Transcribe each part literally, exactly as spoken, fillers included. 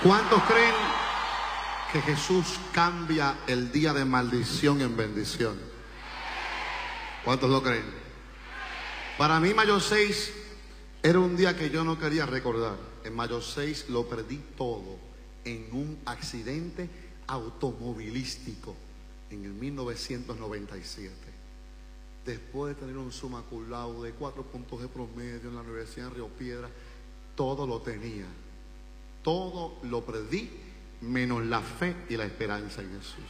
¿Cuántos creen que Jesús cambia el día de maldición en bendición? ¿Cuántos lo creen? Para mí mayo seis era un día que yo no quería recordar. En mayo seis lo perdí todo en un accidente automovilístico en el mil novecientos noventa y siete. Después de tener un summa cum laude, cuatro puntos de promedio en la Universidad de Río Piedra, todo lo tenía. Todo lo perdí, menos la fe y la esperanza en Jesús.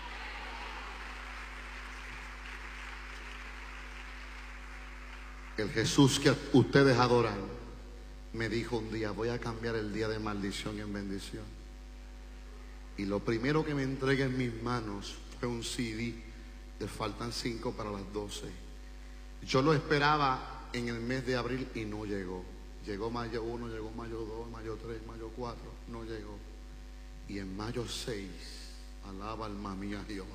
El Jesús que ustedes adoran me dijo un día: voy a cambiar el día de maldición en bendición. Y lo primero que me entrega en mis manos fue un C D de Faltan cinco para las doce. Yo lo esperaba en el mes de abril y no llegó. Llegó mayo uno, llegó mayo dos, mayo tres, mayo cuatro, no llegó. Y en mayo seis, alaba alma mía Jehová,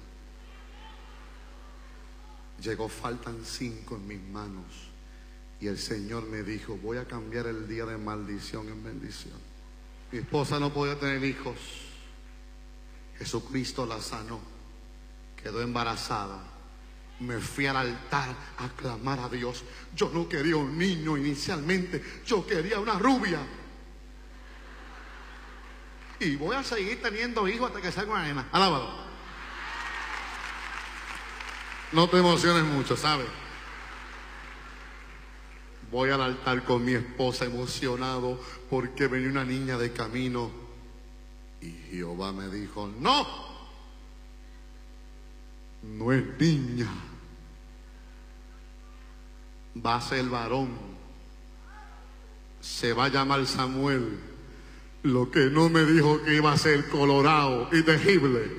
llegó Faltan cinco en mis manos. Y el Señor me dijo: voy a cambiar el día de maldición en bendición. Mi esposa no podía tener hijos. Jesucristo la sanó. Quedó embarazada. Me fui al altar a clamar a Dios. Yo no quería un niño inicialmente, yo quería una rubia. Y voy a seguir teniendo hijos hasta que salga una nena. Alábalo. No te emociones mucho, ¿sabes? Voy al altar con mi esposa emocionado porque venía una niña de camino. Y Jehová me dijo: no, no es niña, va a ser varón, se va a llamar Samuel. Lo que no me dijo que iba a ser colorado y terrible.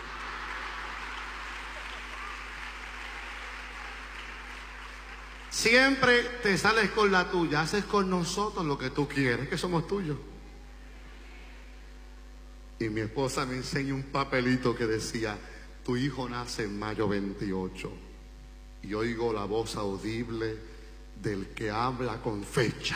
Siempre te sales con la tuya, haces con nosotros lo que tú quieres, que somos tuyos. Y mi esposa me enseña un papelito que decía: tu hijo nace en mayo veintiocho. Y oigo la voz audible del que habla con fecha.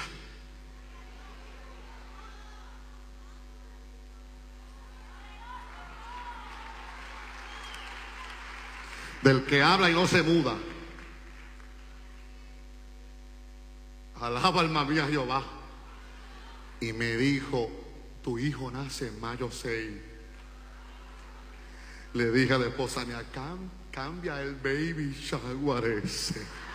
Del que habla y no se muda. Alaba alma mía Jehová. Y me dijo: tu hijo nace en mayo seis. Le dije a la esposa mía: cambia el baby shower ese.